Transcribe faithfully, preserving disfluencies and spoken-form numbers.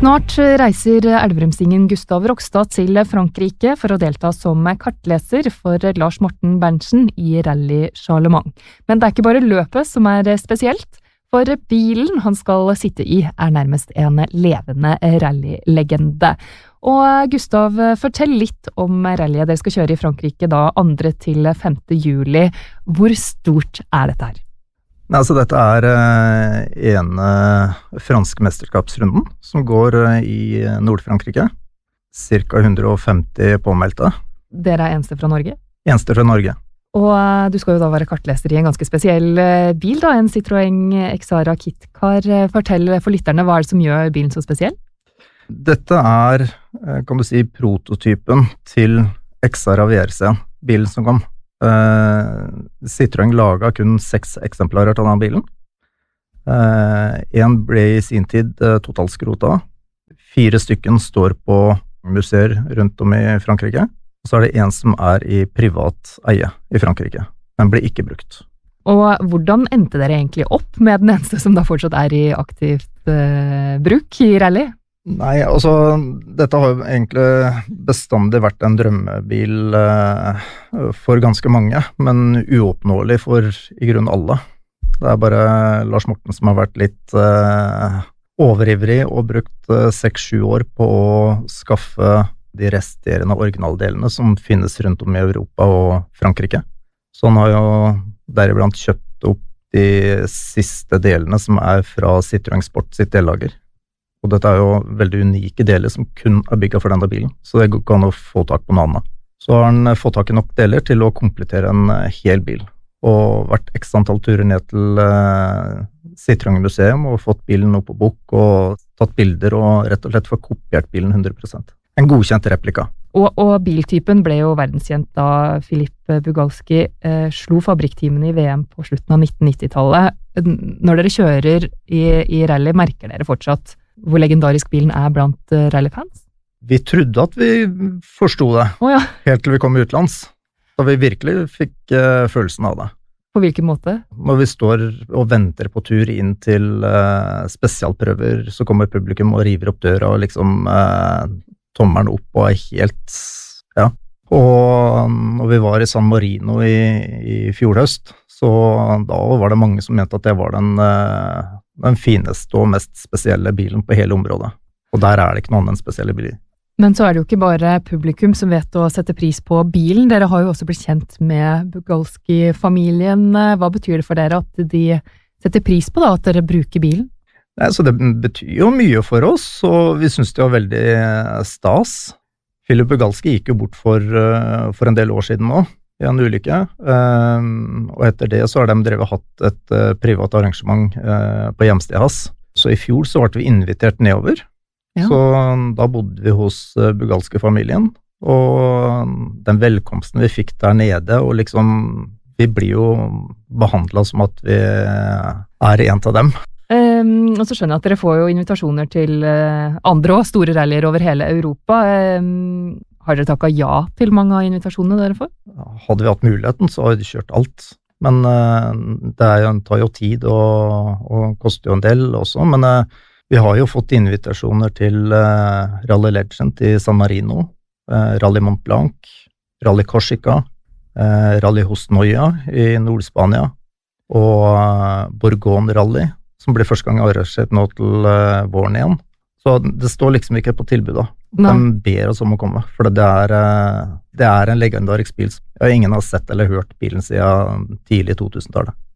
Snart reiser elverumsingen Gustav Rokstad til Frankrike for å delta som kartleser for Lars Morten Berntsen i Rally Charlemagne. Men det er ikke bare løpet som er spesielt, for bilen han skal sitte i er nærmest en levende rallylegende. Og Gustav, fortell litt om rallyet dere skal kjøre i Frankrike da andre til femte juli. Hvor stort er dette her? Nei, altså dette er eh, ene franske mesterskapsrunden som går eh, i Nord-Frankrike. Cirka hundre og femti påmeldte. Dere er eneste fra Norge? Eneste fra Norge. Og eh, du skal jo da være kartleser i en ganske spesiell eh, bil da, en Citroën Xara Kitcar. Fortell for lytterne, hva er det som gjør bilen så spesiell? Dette er, eh, kan du si, prototypen til Xara V R C, bilen som kom. Uh, Citroën laget kun seks eksemplarer til denne bilen. Uh, en ble i sin tid uh, totalskrota. Fire stykken står på museer rundt om i Frankrike. Og så er det en som er i privat eie i Frankrike. Den ble ikke brukt. Og hvordan endte dere egentlig opp med den eneste som da fortsatt er i aktivt uh, bruk i rally? Nei, altså, dette har jo egentlig bestandig vært en drømmebil eh, for ganske mange, men uoppnåelig for i grunn alle. Det er bare Lars Morten som har vært litt eh, overivrig og brukt eh, seks-sju år på å skaffe de resterende originaldelene som finnes rundt om i Europa og Frankrike. Så han har jo deriblant kjøpt opp de siste delene som er fra Citroën Sport sitt dellager. Og dette er jo veldig unike deler som kun er bygget for denne bilen, så det går ikke an å få tak på noe annet. Så har han fått tak i nok deler til å komplettere en hel bil, og vært x antall turer ned til uh, Citroën museum og fått bilen opp på bok og tatt bilder og rett og slett få kopiert bilen hundre prosent. En godkjent replika. Og, og biltypen ble jo verdenskjent da Filip Bugalski eh, slo fabrikktimene i V M på slutten av nitten nittitallet. Når dere kjører i, i rally, merker dere fortsatt hvor legendarisk bilen er blant uh, rallyfans? Vi trodde at vi forstod det, oh, ja. Helt til vi kom utlands, da vi virkelig fikk uh, følelsen av det. På hvilken måte? Når vi står og venter på tur inn til uh, spesialprøver, så kommer publikum og river opp døra og liksom uh, tommeren opp og er helt, ja. Og når vi var i San Marino i, i fjor høst, så da var det mange som mente at det var den uh, den fineste og mest spesielle bilen på hele området. Og der er det ikke noen annen spesielle biler. Men så er det jo ikke bare publikum som vet å sette pris på bilen. Dere har jo også blitt kjent med Bugalski-familien. Hva betyr det for dere at de setter pris på da, at dere bruker bilen? Nei, så det betyr jo mye for oss, og vi synes det var veldig stas. Filip Bugalski gikk jo bort for, for en del år siden nå, i en ulykke, um, og etter det så har de drevet hatt et uh, privat arrangement uh, på hjemstedet hans. Så i fjor så ble vi invitert nedover, ja. Så um, da bodde vi hos uh, Bugalski-familien, og den velkomsten vi fikk der nede, og liksom, vi blir jo behandlet som at vi er en av dem. Um, og så skjønner jeg at dere får jo invitasjoner til uh, andre og store rallyer over hele Europa. Um, Har dere takket ja til mange av invitasjonene dere får? Hadde vi hatt muligheten, så hadde vi kjørt alt. Men uh, det er jo, tar jo tid og, og koster jo en del også. Men uh, vi har jo fått invitasjoner til uh, Rally Legend i San Marino, uh, Rally Mont Blanc, Rally Corsica, uh, Rally Hosnoia i Nord-Spania, og uh, Bourgogne Rally, som blir første gang arrangert nå til uh, våren igjen. Så det står liksom ikke på tilbudet. De ber oss om å komme, for det er, det er en legendarisk bil. Ingen har sett eller hørt bilen siden tidlig to tusen-tallet.